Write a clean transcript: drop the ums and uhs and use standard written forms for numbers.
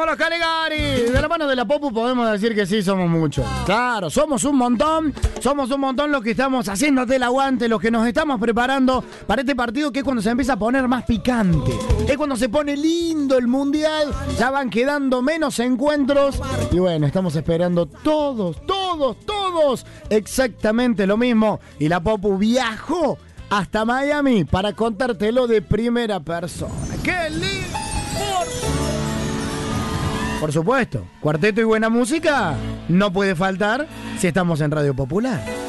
Somos los Caligari. De la mano de la Popu podemos decir que sí, somos muchos. Claro, somos un montón. Somos un montón los que estamos haciéndote el aguante, los que nos estamos preparando para este partido que es cuando se empieza a poner más picante. Es cuando se pone lindo el mundial. Ya van quedando menos encuentros. Y bueno, estamos esperando todos exactamente lo mismo. Y la Popu viajó hasta Miami para contártelo de primera persona. ¡Qué lindo! Por supuesto, cuarteto y buena música no puede faltar si estamos en Radio Popular.